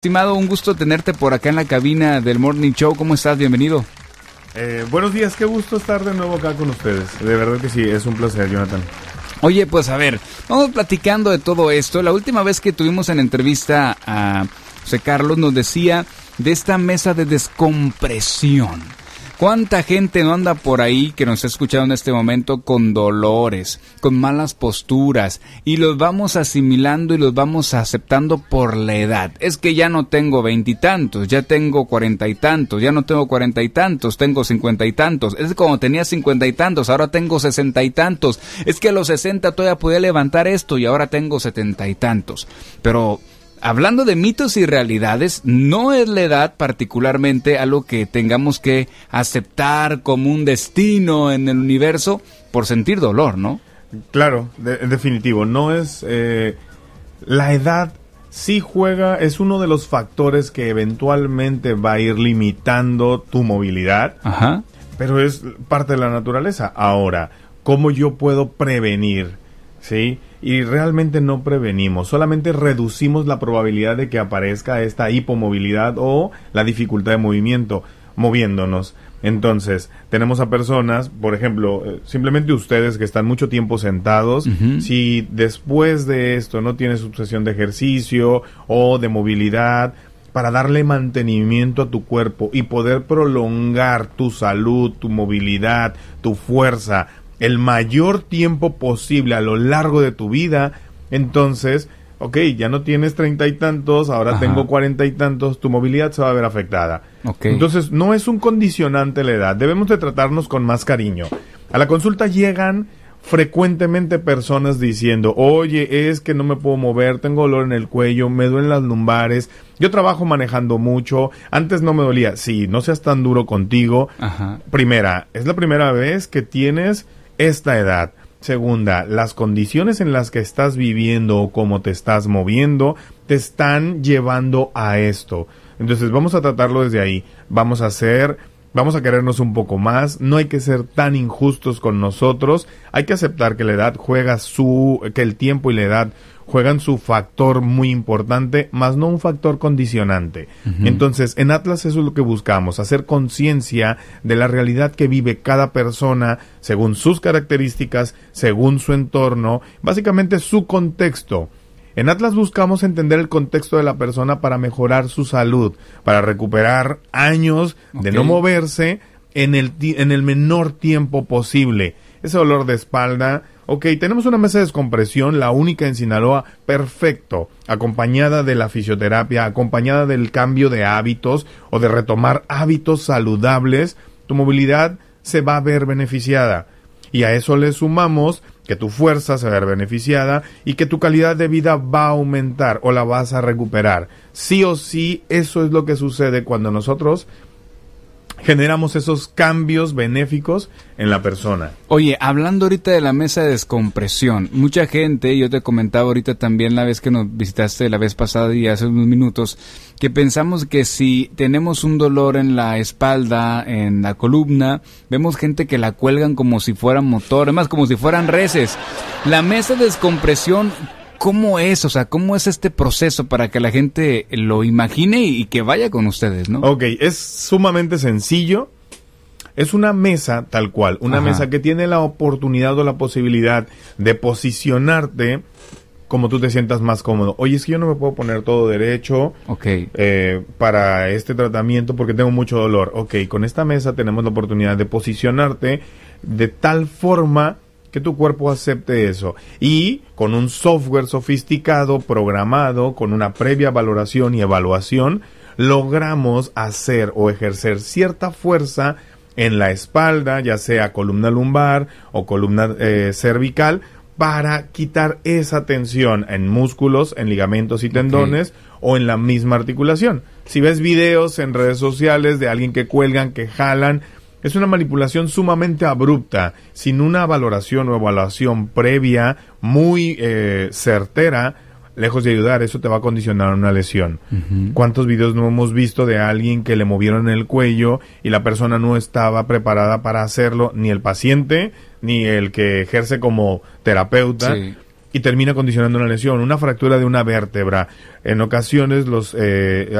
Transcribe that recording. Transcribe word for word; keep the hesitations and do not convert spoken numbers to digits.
Estimado, un gusto tenerte por acá en la cabina del Morning Show. ¿Cómo estás? Bienvenido. Eh, buenos días, qué gusto estar de nuevo acá con ustedes. De verdad que sí, es un placer, Jonathan. Oye, pues a ver, vamos platicando de todo esto. La última vez que tuvimos en entrevista a José Carlos nos decía de esta mesa de descompresión. ¿Cuánta gente no anda por ahí que nos está escuchando en este momento con dolores, con malas posturas, y los vamos asimilando y los vamos aceptando por la edad? Es que ya no tengo veintitantos, ya tengo cuarenta y tantos, ya no tengo cuarenta y tantos, tengo cincuenta y tantos. Es que como tenía cincuenta y tantos, ahora tengo sesenta y tantos. Es que a los sesenta todavía podía levantar esto y ahora tengo setenta y tantos. Pero hablando de mitos y realidades, no es la edad particularmente algo que tengamos que aceptar como un destino en el universo por sentir dolor, ¿no? Claro, de, en definitivo, no es... Eh, la edad sí juega, es uno de los factores que eventualmente va a ir limitando tu movilidad. Ajá. Pero es parte de la naturaleza. Ahora, ¿cómo yo puedo prevenir? ¿Sí? Y realmente no prevenimos, solamente reducimos la probabilidad de que aparezca esta hipomovilidad o la dificultad de movimiento, moviéndonos. Entonces, tenemos a personas, por ejemplo, eh, simplemente ustedes que están mucho tiempo sentados, uh-huh. Si después de esto no tienes su sesión de ejercicio o de movilidad, para darle mantenimiento a tu cuerpo y poder prolongar tu salud, tu movilidad, tu fuerza, el mayor tiempo posible a lo largo de tu vida, entonces, ok, ya no tienes treinta y tantos, ahora Ajá. tengo cuarenta y tantos, tu movilidad se va a ver afectada. Okay. Entonces, no es un condicionante la edad, debemos de tratarnos con más cariño. A la consulta llegan frecuentemente personas diciendo, oye, es que no me puedo mover, tengo dolor en el cuello, me duelen las lumbares, yo trabajo manejando mucho, antes no me dolía. Sí, no seas tan duro contigo. Ajá. Primera, es la primera vez que tienes esta edad. Segunda, las condiciones en las que estás viviendo o cómo te estás moviendo te están llevando a esto. Entonces vamos a tratarlo desde ahí. Vamos a hacer, vamos a querernos un poco más. No hay que ser tan injustos con nosotros. Hay que aceptar que la edad juega su, que el tiempo y la edad juegan su factor muy importante, más no un factor condicionante. Uh-huh. Entonces, en Atlas eso es lo que buscamos, hacer conciencia de la realidad que vive cada persona según sus características, según su entorno, básicamente su contexto. En Atlas buscamos entender el contexto de la persona para mejorar su salud, para recuperar años okay. de no moverse en el, en el menor tiempo posible. Ese dolor de espalda, ok, tenemos una mesa de descompresión, la única en Sinaloa, perfecto, acompañada de la fisioterapia, acompañada del cambio de hábitos o de retomar hábitos saludables, tu movilidad se va a ver beneficiada. Y a eso le sumamos que tu fuerza se va a ver beneficiada y que tu calidad de vida va a aumentar o la vas a recuperar. Sí o sí, eso es lo que sucede cuando nosotros generamos esos cambios benéficos en la persona. Oye, hablando ahorita de la mesa de descompresión, mucha gente, yo te comentaba ahorita también la vez que nos visitaste la vez pasada y hace unos minutos, que pensamos que si tenemos un dolor en la espalda, en la columna, vemos gente que la cuelgan como si fueran motor, además como si fueran reses. La mesa de descompresión, ¿cómo es? O sea, ¿cómo es este proceso para que la gente lo imagine y que vaya con ustedes, no? Ok, es sumamente sencillo. Es una mesa tal cual, una Ajá. mesa que tiene la oportunidad o la posibilidad de posicionarte como tú te sientas más cómodo. Oye, es que yo no me puedo poner todo derecho okay. eh, para este tratamiento porque tengo mucho dolor. Ok, con esta mesa tenemos la oportunidad de posicionarte de tal forma que tu cuerpo acepte eso. Y con un software sofisticado, programado, con una previa valoración y evaluación, logramos hacer o ejercer cierta fuerza en la espalda, ya sea columna lumbar o columna eh, cervical, para quitar esa tensión en músculos, en ligamentos y tendones okay. o en la misma articulación. Si ves videos en redes sociales de alguien que cuelgan, que jalan, es una manipulación sumamente abrupta, sin una valoración o evaluación previa muy eh, certera. Lejos de ayudar, eso te va a condicionar una lesión. Uh-huh. ¿Cuántos videos no hemos visto de alguien que le movieron el cuello y la persona no estaba preparada para hacerlo, ni el paciente, ni el que ejerce como terapeuta? Sí. y termina condicionando una lesión, una fractura de una vértebra. En ocasiones los eh,